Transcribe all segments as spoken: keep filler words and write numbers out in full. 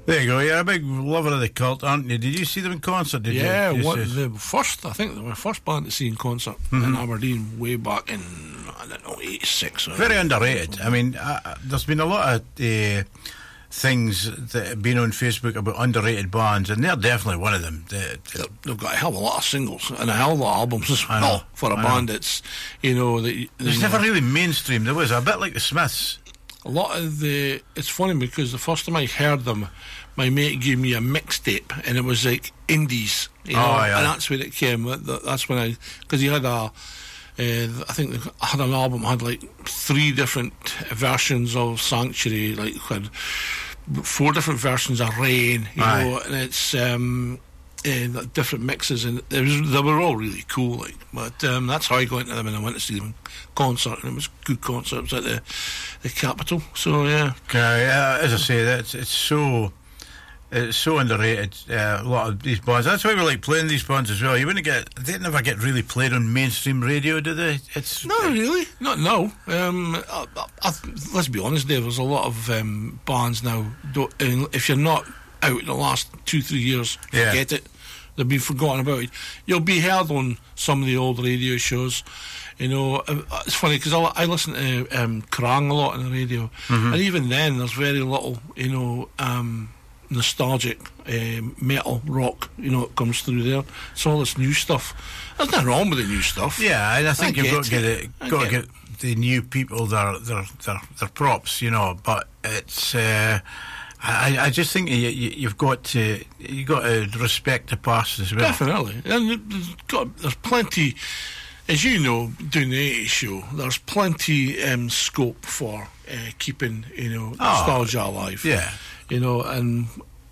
There you go. You're a big lover of the Cult, aren't you? Did you see them in concert? Did yeah, you? what, the first, I think they were the first band to see in concert mm-hmm. in Aberdeen way back in, I don't know, eighty-six. Or Very underrated. I mean, uh, there's been a lot of uh, things that have been on Facebook about underrated bands, and they're definitely one of them. They, they, They've got a hell of a lot of singles and a hell of a lot of albums as well for a band that's, you know... That, it was never really mainstream. There was a bit like the Smiths. A lot of the... It's funny because the first time I heard them, my mate gave me a mixtape, and it was like indies, you know, oh, yeah. and that's where it came. That's when I... Because he had a... Uh, I think they had an album that had like three different versions of Sanctuary, like had four different versions of Rain, you Aye. know, and it's... Um, Uh, different mixes, and it was, they were all really cool, like. But um, that's how I got into them, and I went to see them in concert, and it was a good concert. It was at the the Capitol, so yeah. Uh, yeah, as I say, that's it's so it's so underrated. Uh, a lot of these bands. That's why we like playing these bands as well. You wouldn't get they never get really played on mainstream radio, do they? It's not really, not now. Um, I, I, let's be honest, Dave. There's a lot of um, bands now. Don't, if you're not out in the last two three years, forget yeah. it. They've been forgotten about. You'll be heard on some of the old radio shows. You know, it's funny because I, I listen to um, Kerrang a lot on the radio, mm-hmm. and even then there's very little, you know, um, nostalgic uh, metal rock, you know, it comes through there. It's all this new stuff. There's nothing wrong with the new stuff. Yeah, and I think I you've got to get it, got to get, get the new people their their their, their props, you know. But it's. Uh, I, I just think you, you, you've got to you got to respect the past as well. Definitely, and there's, got, there's plenty, as you know, doing the eighties show. There's plenty um, scope for uh, keeping you know nostalgia oh, alive. Yeah, you know, and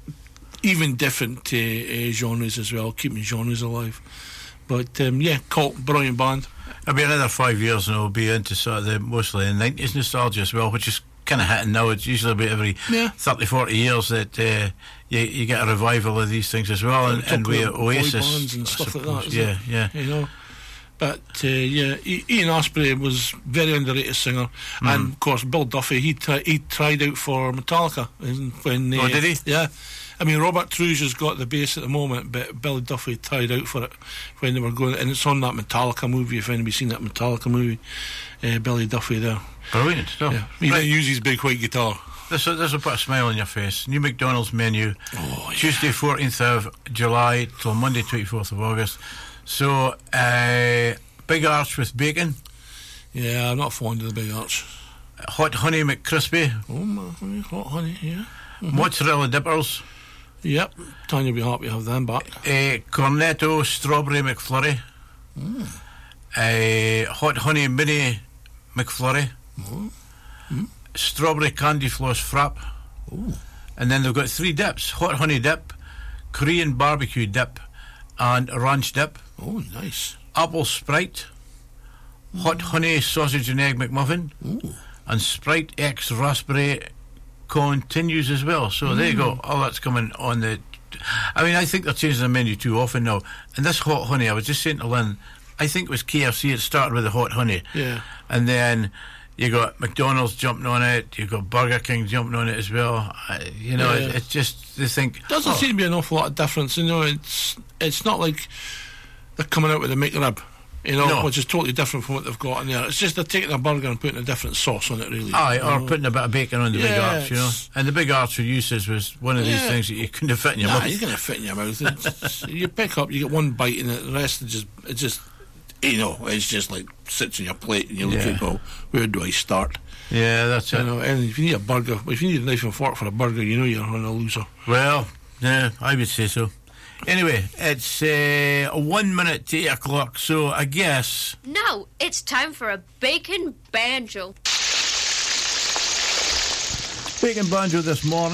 even different uh, uh, genres as well, keeping genres alive. But um, yeah, Cult, brilliant band. It'll be another five years, and it'll be into sort of the mostly the nineties nostalgia as well, which is kind of hitting now. It's usually about every yeah. thirty, forty years that uh, you, you get a revival of these things as well, and, and we Oasis and stuff like that. Yeah, it? yeah. You know, but uh, yeah, Ian Astbury was very underrated singer, mm. and of course Bill Duffy. He tri- he tried out for Metallica when. Uh, oh, did he? Yeah. I mean, Robert Truger's got the bass at the moment, but Billy Duffy tried out for it when they were going, and it's on that Metallica movie. If anybody's seen that Metallica movie, uh, Billy Duffy there. Brilliant stuff. Yeah. He right. didn't use his big white guitar. This will, this will put a smile on your face. New McDonald's menu. Oh, yeah. Tuesday, fourteenth of July till Monday, twenty-fourth of August. So, uh, Big Arch with bacon. Yeah, I'm not fond of the Big Arch. Hot Honey McCrispy. Oh, my honey, hot honey, yeah. Mm-hmm. Mozzarella dippers. Yep, Tanya will be happy to have them back. Uh, Cornetto Strawberry McFlurry. Mm. Uh, hot Honey Mini McFlurry. Mm. Mm. Strawberry Candy Floss Frap. Ooh. And then they've got three dips: Hot Honey Dip, Korean Barbecue Dip, and Ranch Dip. Oh, nice. Apple Sprite, mm. Hot Honey Sausage and Egg McMuffin, Ooh. and Sprite X Raspberry continues as well. So mm. there you go. All that's coming on the. I mean, I think they're changing the menu too often now. And this hot honey, I was just saying to Lynn, I think it was K F C. It started with the hot honey, yeah, and then you got McDonald's jumping on it. You got Burger King jumping on it as well. Uh, you know, yeah. it, it's just they think doesn't oh. seem to be an awful lot of difference. You know, it's it's not like they're coming out with a McRib. You know, no. which is totally different from what they've got in there. It's just they're taking a burger and putting a different sauce on it, really. Aye, or know? putting a bit of bacon on the yeah, Big Arch, you know. And the Big Arch for uses was one of yeah. these things that you couldn't fit in your nah, mouth. You're going to fit in your mouth. It's, you pick up, you get one bite, and the rest is just, it's just, you know, it's just like sits on your plate, and you look yeah. at, well, where do I start? Yeah, that's you it. Know, and if you need a burger, if you need a knife and fork for a burger, you know you're on a loser. Well, yeah, I would say so. Anyway, it's uh, one minute to eight o'clock, so I guess... Now, it's time for a bacon banjo. Bacon banjo this morning.